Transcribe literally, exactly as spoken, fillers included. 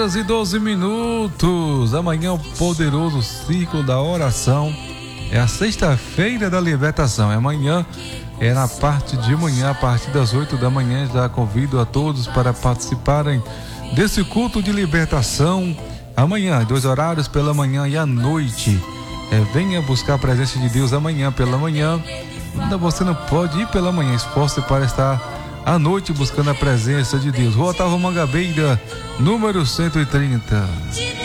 E doze minutos. Amanhã o poderoso ciclo da oração. É a sexta-feira da libertação. É amanhã, é na parte de manhã, a partir das oito da manhã. Já convido a todos para participarem desse culto de libertação. Amanhã, dois horários, pela manhã e à noite. É, venha buscar a presença de Deus amanhã pela manhã. Ainda você não pode ir pela manhã, esforce para estar à noite buscando a presença de Deus. Rua Otávio Mangabeira, número cento e trinta.